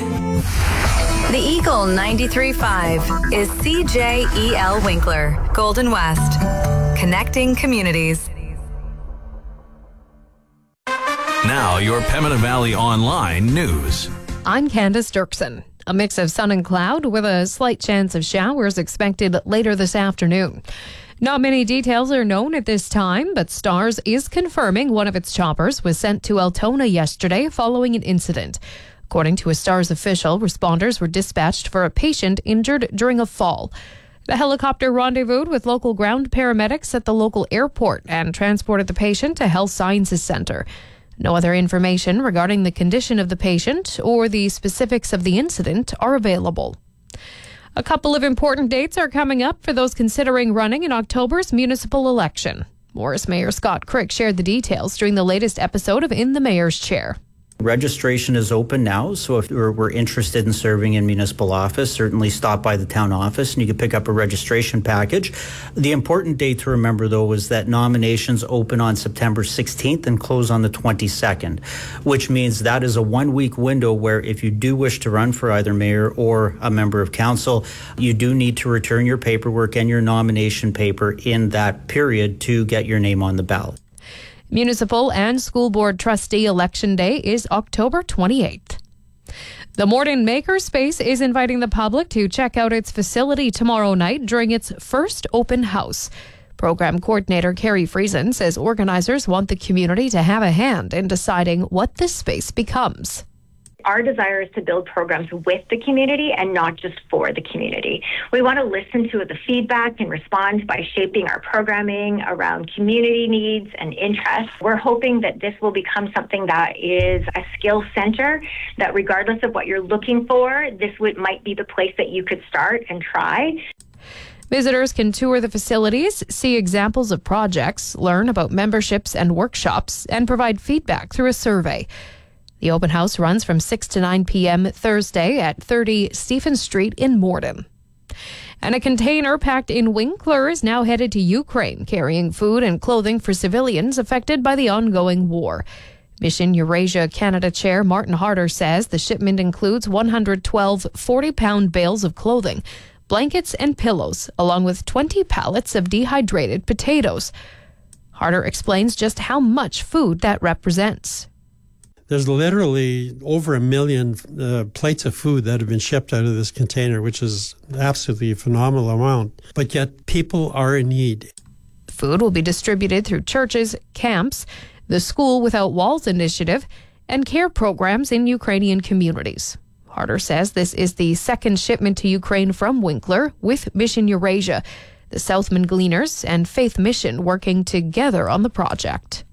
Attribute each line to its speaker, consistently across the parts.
Speaker 1: The Eagle 93.5 is CJEL Winkler, Golden West, connecting communities.
Speaker 2: Now, your Pembina Valley Online news.
Speaker 3: I'm Candace Dirksen. A mix of sun and cloud with a slight chance of showers expected later this afternoon. Not many details are known at this time, but Stars is confirming one of its choppers was sent to Altona yesterday following an incident. According to a Stars official, responders were dispatched for a patient injured during a fall. The helicopter rendezvoused with local ground paramedics at the local airport and transported the patient to Health Sciences Centre. No other information regarding the condition of the patient or the specifics of the incident are available. A couple of important dates are coming up for those considering running in October's municipal election. Morris Mayor Scott Crick shared the details during the latest episode of In the Mayor's Chair.
Speaker 4: Registration is open now, so if we're interested in serving in municipal office, certainly stop by the town office and you can pick up a registration package. The important date to remember, though, is that nominations open on September 16th and close on the 22nd, which means that is a one-week window where if you do wish to run for either mayor or a member of council, you do need to return your paperwork and your nomination paper in that period to get your name on the ballot.
Speaker 3: Municipal and School Board Trustee Election Day is October 28th. The Morden Makerspace is inviting the public to check out its facility tomorrow night during its first open house. Program Coordinator Carrie Friesen says organizers want the community to have a hand in deciding what this space becomes.
Speaker 5: Our desire is to build programs with the community and not just for the community. We want to listen to the feedback and respond by shaping our programming around community needs and interests. We're hoping that this will become something that is a skill center, that regardless of what you're looking for, this might be the place that you could start and try.
Speaker 3: Visitors can tour the facilities, see examples of projects, learn about memberships and workshops, and provide feedback through a survey. The open house runs from 6 to 9 p.m. Thursday at 30 Stephen Street in Morden. And a container packed in Winkler is now headed to Ukraine, carrying food and clothing for civilians affected by the ongoing war. Mission Eurasia Canada Chair Martin Harder says the shipment includes 112 40-pound bales of clothing, blankets and pillows, along with 20 pallets of dehydrated potatoes. Harder explains just how much food that represents.
Speaker 6: There's literally over 1 million plates of food that have been shipped out of this container, which is absolutely a phenomenal amount. But yet people are in need.
Speaker 3: Food will be distributed through churches, camps, the School Without Walls initiative, and care programs in Ukrainian communities. Harder says this is the second shipment to Ukraine from Winkler with Mission Eurasia, the Southman Gleaners, and Faith Mission working together on the project.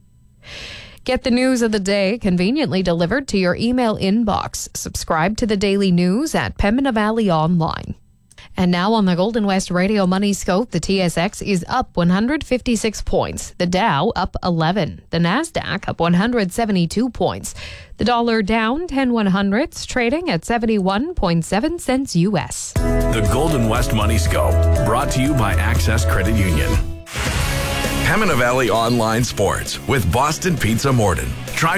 Speaker 3: Get the news of the day conveniently delivered to your email inbox. Subscribe to the daily news at Pembina Valley Online. And now on the Golden West Radio Money Scope, the TSX is up 156 points. The Dow up 11. The NASDAQ up 172 points. The dollar down 10/100ths, trading at 71.7 cents U.S.
Speaker 2: The Golden West Money Scope, brought to you by Access Credit Union. Pembina Valley Online Sports with Boston Pizza Morden. Try